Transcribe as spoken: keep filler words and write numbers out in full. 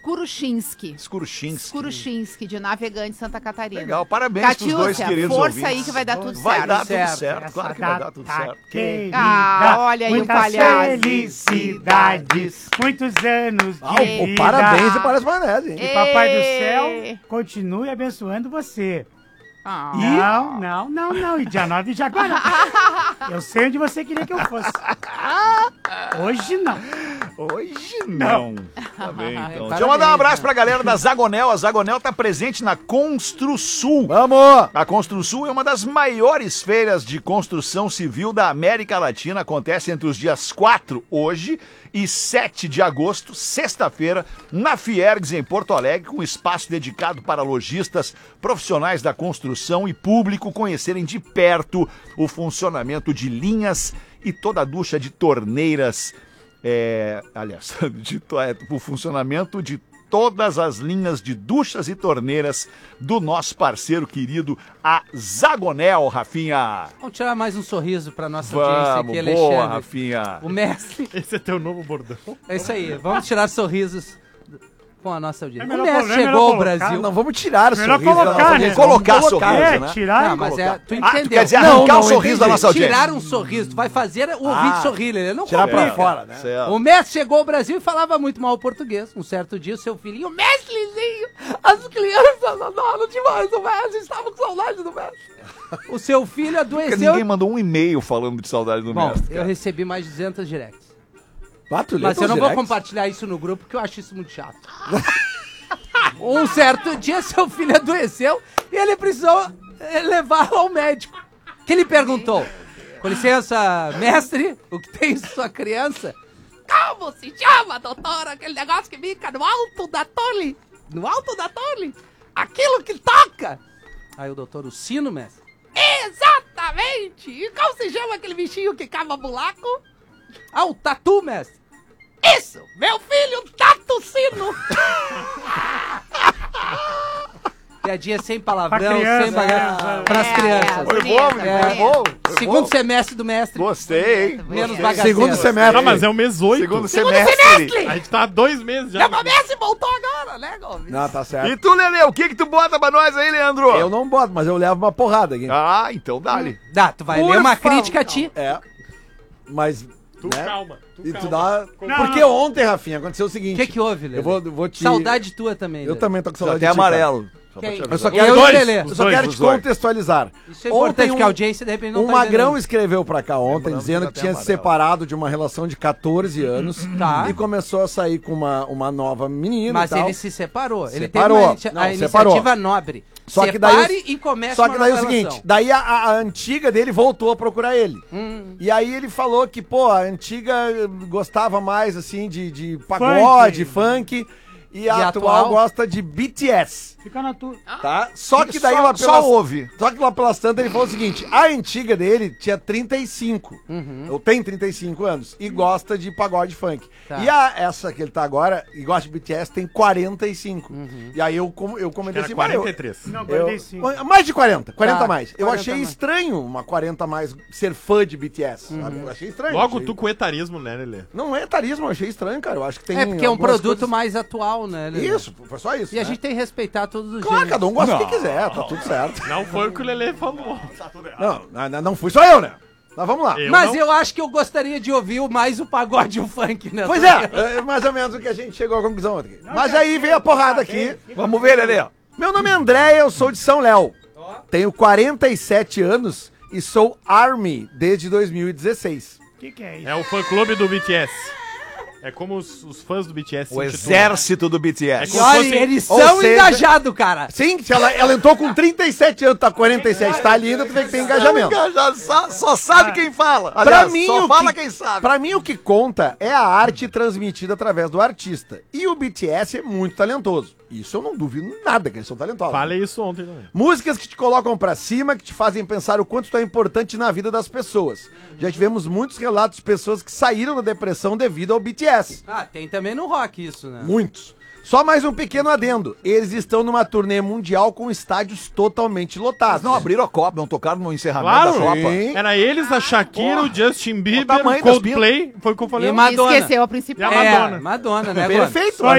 Skurushinsky. Skurushinsky. Skurushinsky, de Navegante, Santa Catarina. Legal, parabéns pros dois queridos força ouvintes. aí que vai dar tudo vai certo. Vai dar certo. tudo certo, claro que vai dar tudo certo. Querida, ah, olha aí o palhaço. Felicidades, muitos anos de ah, vida. O parabéns e parabéns maionese, hein? E Papai do Céu continue abençoando você. Ah. Não, não, não, não. E dia nove de agora. Eu sei onde você queria que eu fosse. Hoje não. Hoje não. Tá bem, então. Parabéns, deixa eu mandar um abraço pra galera da Zagonel. A Zagonel tá presente na Construsul. Vamos! A Construsul é uma das maiores feiras de construção civil da América Latina. Acontece entre os dias quatro, hoje, e sete de agosto, sexta-feira, na Fiergs, em Porto Alegre, com espaço dedicado para lojistas, profissionais da construção e público conhecerem de perto o funcionamento de linhas e toda a ducha de torneiras. É, aliás, de, é, o funcionamento de todas as linhas de duchas e torneiras do nosso parceiro querido, a Zagonel, Rafinha. Vamos tirar mais um sorriso pra nossa Vamos, audiência aqui, Alexandre. boa, Rafinha. O mestre. Esse é teu novo bordão. É isso aí, vamos tirar sorrisos com a nossa audiência. É o mestre chegou ao Brasil. Não, vamos tirar o Melhor sorriso. colocar, não, né? vamos colocar Vamos sorriso, colocar, É, né? tirar Não, e mas colocar. é, tu Ah, entendeu. tu quer dizer Não, arrancar não, o sorriso entendi. da nossa audiência. Tirar um sorriso, tu vai fazer o ouvinte Ah, sorrir, ele não tirar pra complica. fora, né? Certo. O mestre chegou ao Brasil e falava muito mal português. Um certo dia, o seu filhinho, mestrezinho, as crianças adoram demais o mestre, estavam com saudade do mestre. O seu filho Porque adoeceu. ninguém mandou um e-mail falando de saudade do Bom, mestre. eu cara. recebi mais de duzentos directs. Ah, tu lê Mas eu teus não vou directs? compartilhar isso no grupo, porque eu acho isso muito chato. Um certo dia, seu filho adoeceu e ele precisou eh, levá-lo ao médico. Que ele perguntou: com licença, mestre, o que tem sua criança? Como se chama, doutora, aquele negócio que fica no alto da torre? No alto da torre? Aquilo que toca! Aí o doutor, o sino, mestre? Exatamente! E como se chama aquele bichinho que cava buraco? Ah, o tatu, mestre! Isso! Meu filho tá tossindo! Piadinha sem palavrão, Pra criança, sem bagaço. é, Pras é, crianças. é, Foi bonito, bom, foi é. bom. foi Segundo bom. semestre do mestre. Gostei, hein? Menos Gostei. bagaceiro. Segundo semestre. Não, mas é o mês oito. Segundo Segundo semestre. semestre! A gente tá há dois meses já. É, o mestre voltou agora, né, Gomes? Não, tá certo. E tu, Lelê, o que que tu bota pra nós aí, Leandro? Eu não boto, mas eu levo uma porrada aqui. Ah, então dá-lhe. Dá, tu vai Por ler uma favor. crítica a ti. É. Mas. Tu né? calma. Tu E calma. tu dá. Não, Porque não. ontem, Rafinha, aconteceu o O seguinte. que que houve, Lelê? Eu vou, vou te. Saudade tua também, Eu Lelê. também tô com Já saudade até de ti, cara. amarelo. Só pra Quem? te Eu só avisar. quero, Eu e o dois, Lelê. eu Os só dois, quero os te dois. contextualizar. Isso é importante, Ontem porque a um- audiência, de repente, não Um tá magrão entendendo. escreveu pra cá ontem Lembrando dizendo que que já tinha tem se amarelo. separado de uma relação de catorze anos Tá. e começou a sair com uma, uma nova menina Mas e tal. ele se separou. Ele Separou. teve uma inicia- Não, a separou. iniciativa nobre. Só que daí Separe o- e comece Só uma que daí é o nova seguinte, relação. daí a, a- a antiga dele voltou a procurar ele. Hum. E aí ele falou que, pô, a antiga gostava mais, assim, de, de pagode, funk, e, a atual, atual? gosta de B T S, Fica na tua. tá? Só que daí Só- lá só ouve. Só que lá pelas tantas ele falou o seguinte, a antiga dele tinha trinta e cinco, Uhum. ou tem trinta e cinco anos, e gosta de pagode funk. Tá. E a, essa que ele tá agora, e gosta de B T S, tem quarenta e cinco. Uhum. E aí eu, com- eu comentei Era assim, "Mas eu- quarenta e três. Não, eu- quarenta e cinco. mais de quarenta, quarenta Tá, mais. Eu quarenta achei mais. estranho uma quarenta mais ser fã de B T S, sabe? Eu achei estranho. Logo achei- tu com etarismo, né, Lelê? Não é etarismo, eu achei estranho, cara. Eu acho que tem É porque é um algumas produto coisas- mais atual, né, Lelê? Isso, foi só isso. E a né? gente tem que respeitar todos os Claro, gêneros. cada um gosta do Não. que quiser, tá tudo certo. Não foi o que o Lelê falou. Não, não, não fui só eu, né? Mas vamos lá. Eu Mas não- eu acho que eu gostaria de ouvir o mais o pagode e o funk, né? Pois é, é mais ou menos o que a gente chegou à conclusão ontem. Mas aí veio a porrada aqui. Vamos ver, Lelê. Meu nome é André, eu sou de São Léo. Tenho quarenta e sete anos e sou ARMY desde dois mil e dezesseis. O que, que é isso? É o fã-clube do B T S. É como os, os fãs do B T S O se intitulam. exército do B T É S. como- Olha, fosse- eles ou são seja- engajados, cara. Sim, se ela, ela entrou com trinta e sete anos, tá quarenta e sete, tá linda, tu vê que tem engajamento. Engajado, só, só sabe quem fala. Pra Aliás, mim, só o fala que, quem sabe. Pra mim, o que conta é a arte transmitida através do artista. E o B T S é muito talentoso. Isso eu não duvido nada que eles são talentosos. Falei isso ontem também. Músicas que te colocam pra cima, que te fazem pensar o quanto tu é importante na vida das pessoas. Já tivemos muitos relatos de pessoas que saíram da depressão devido ao B T S. Ah, tem também no rock isso, né? Muitos. Só mais um pequeno adendo. Eles estão numa turnê mundial com estádios totalmente lotados. Eles não abriram a Copa, não tocaram no encerramento Claro, da Copa. sim. Era eles, a Shakira, o Justin Bieber, tamanho o das Coldplay. Foi o que eu falei. E ontem. Madonna. Esqueceu a E a principal. Madonna. É, Madonna, né, Gomes? Perfeito. Só